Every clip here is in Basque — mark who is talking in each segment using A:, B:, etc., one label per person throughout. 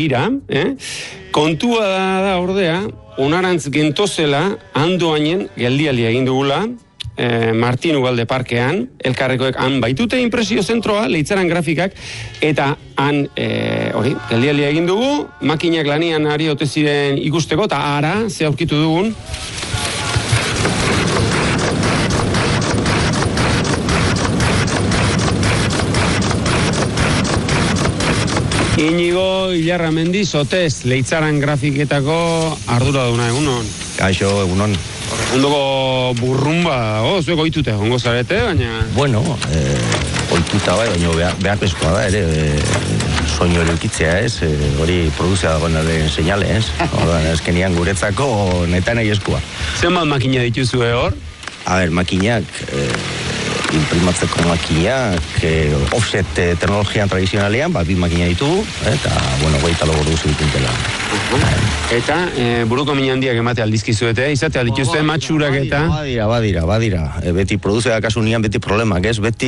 A: begira, kontua da ordea, onarantz gentozela, handoainen, geldialia egin dugula, Martin Ugalde parkean, elkarrekoek han baitute impresio zentroa, Leitzaran grafikak, eta han, geldialia egin dugu, makinak lanian ari ote ziren ikusteko, eta ara, ze aurkitu dugun. Inigo Ilarramendi Sotez, Leitzaran grafiketako arduraduna, egunon.
B: Kaixo, egunon.
A: Ondoko burrumba, zuek oitute, ongo zarete, baina...
B: Bueno, oituta bai, baina behar bezkoa da, ere, soinu hori ukitzea, ez? Hori produzia dagoen aldean seinale, ez? Ordan, ezkenian guretzako neta nahi eskua.
A: Zenbat makina dituzue hor?
B: A ber, makinak, imprimatzeko makinak, offset teknologian tradizionalean, bi makina ditugu, eta, bueno, goita logo duzu dituntela.
A: Eta, buruko mina handiak emate aldizkizuete, izate aldituzte matxurak eta...
B: Badira. Beti produzea kasunian beti problemak, ez? Beti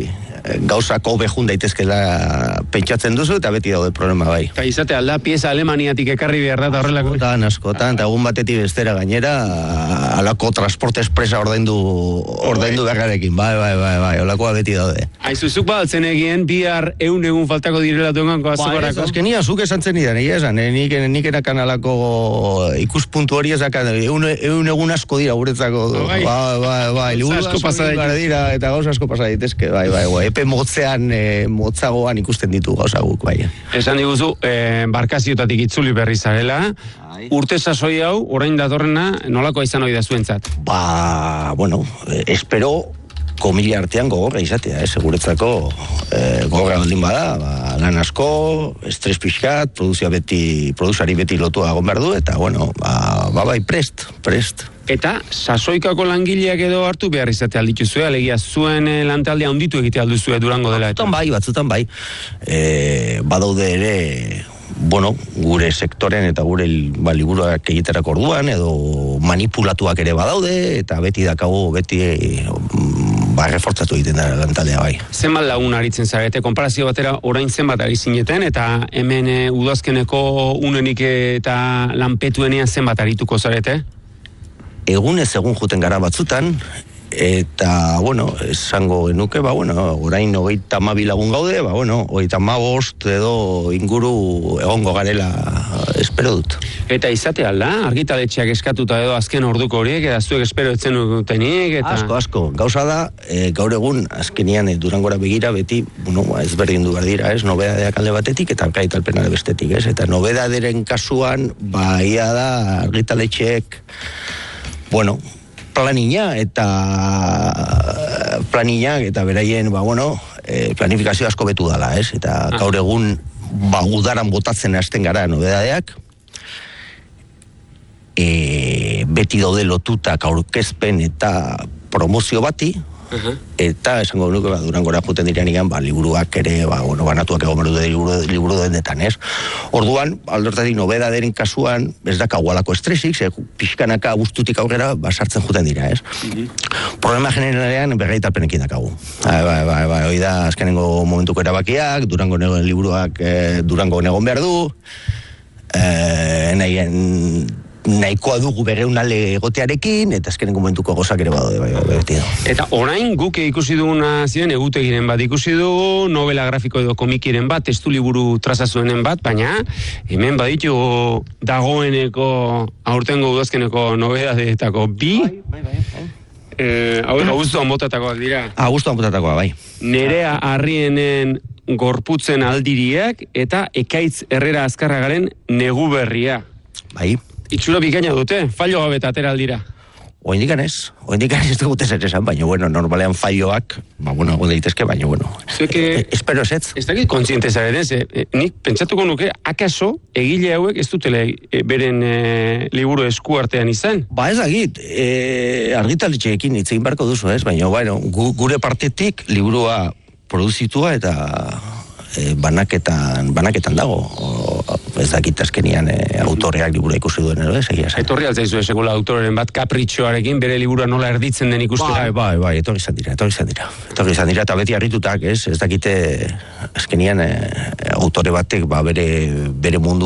B: gauzako behun daitezkela pentsatzen duzu, eta beti daude problema bai.
A: Eta izate alda, pieza Alemaniatik ekarri behar da, horrelako...
B: Askotan, eta egun batetik bestera gainera, alako transporte espresa ordaindu bergarekin, bai, holakoa beti daude.
A: Aizuzuk baltzen egien, bihar egun faltako direla duenganko azukorako.
B: Azkenia, zuk esantzen nidan, nik erakan alako ikuspuntu hori ezakan, egun asko dira guretzako, bai, liburu asko dira, eta gauza asko pasa daitezke, bai, epe motzagoan ikusten ditu gauza guk, bai.
A: Esan diguzu, barkaziotatik itzuli berri zarela, urte sasoi hau, orain datorrena, nolako izan hori da zuentzat?
B: Bueno, espero komila artean gogorra izatea, guretzako gogorra baldin bada, lan asko, estres pixkat, produzari beti lotua egon behar du, eta, bueno, bai, prest.
A: Eta, sasoikako langileak edo hartu behar izatea aldituzue, alegia zuen lantaldea onditu egitea alduzue Durango dela.
B: Batzutan bai. Badaude ere, bueno, gure sektoren eta gure liburuak egiterako orduan, edo manipulatuak ere badaude, eta beti dakago, refortzatu egiten da lantaldea bai.
A: Zenbat lagun aritzen zarete, konparazio batera orain zenbat ari zineten, eta hemen udazkeneko unenik eta lanpetuenean zenbat arituko zarete?
B: Egunez egun juten gara batzutan, eta, bueno, esango genuke, orain 32 lagun gaude, 35 edo inguru egongo garela espero dut.
A: Eta izate alda, argitaletxeak eskatuta edo azken orduko horiek, eta zuek espero etzen dutenik, eta...
B: Asko, gauza da, gaur egun, azkenian Durangora begira, beti, ezberdin du behar dira, nobedadeak alde batetik, eta alkaitalpenare bestetik, eta nobedaderen kasuan, ia da, argitaletxeek, planinak eta beraien, planifikazio asko betu dala, eta gaur egun, udaran botatzen hasten gara nobedadeak, beti daude lotutak aurkezpen eta promozio bati, eta esango nuke Durangora juten direnean liburuak ere banatuak egon behar dute liburu dendetan, Orduan, aldortatik nobedaderen kasuan ez da kaualako estresik, pixkanaka guztutik aurrera sartzen juten dira, Problema generalean bergaitalpenekin dakagu. Hoi da azkenengo momentuko erabakiak, Durango liburuak Durango egon behar du, nahikoa dugu berreunale egotearekin, eta azkenengo momentuko gozak ere badaude,
A: Eta orain guk ikusi duguna ziren, egutegiren bat ikusi dugu, novela grafiko edo komikiren bat, testu liburu trazazuenen bat, baina hemen baditu dagoeneko aurtengo udazkeneko nobedadeetako bi, Augustoan botatakoak dira.
B: Augustoan botatakoa, bai.
A: Nerea Arrienen gorputzen aldiriak, eta Ekaitz Herrera Azkarragaren negu berria.
B: Bai.
A: Itxura bikaina dute, fallo gabe eta atera aldira.
B: Oindikan ez dut zer esan, baina, normalean falloak, egon daitezke, baina, espero ez.
A: Ez dakit kontziente zaren ez, nik pentsatuko nuke, akaso egile hauek ez dutele beren liburu esku artean izan?
B: Ez dakit, argitaletxeekin hitz egin beharko duzu ez, baina, gure partetik liburua produzitua eta banaketan dago. Ez dakit azkenian autoreak libura ikusi duen, egia esan.
A: Etorri altzaizu sekula autoreren bat kapritxoarekin bere liburua nola erditzen den ikustera?
B: Bai, etorri izan dira, eta beti harritutak, ez dakite azkenian autore batek bere mundu